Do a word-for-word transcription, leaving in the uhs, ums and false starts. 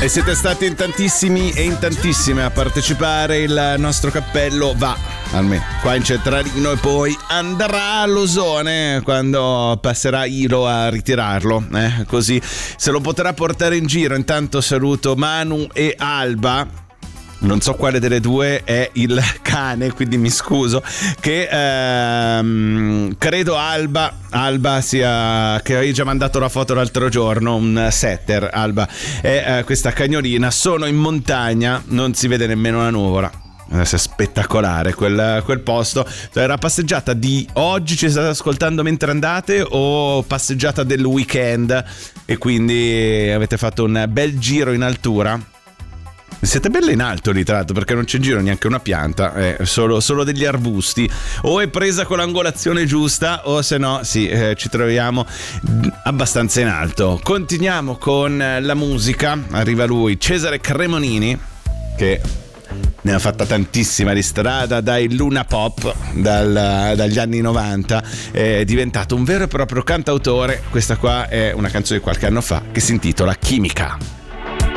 E siete stati in tantissimi e in tantissime a partecipare. Il nostro cappello va almeno qua in centralino e poi andrà all'Osone quando passerà Ilo a ritirarlo, eh? Così se lo potrà portare in giro. Intanto saluto Manu e Alba. Non so quale delle due è il cane, quindi mi scuso, che ehm, credo Alba Alba sia, che hai già mandato la foto l'altro giorno, un setter. Alba è eh, questa cagnolina. Sono in montagna, non si vede nemmeno la nuvola. È spettacolare quel, quel posto. Era passeggiata di oggi, ci state ascoltando mentre andate, o passeggiata del weekend e quindi avete fatto un bel giro in altura? Siete belle in alto lì, tra l'altro, perché non c'è in giro neanche una pianta, è solo, solo degli arbusti. O è presa con l'angolazione giusta, o se no, sì, eh, ci troviamo abbastanza in alto. Continuiamo con la musica. Arriva lui, Cesare Cremonini, che ne ha fatta tantissima di strada dai Luna Pop, dal, dagli anni novanta. È diventato un vero e proprio cantautore. Questa qua è una canzone di qualche anno fa che si intitola Chimica.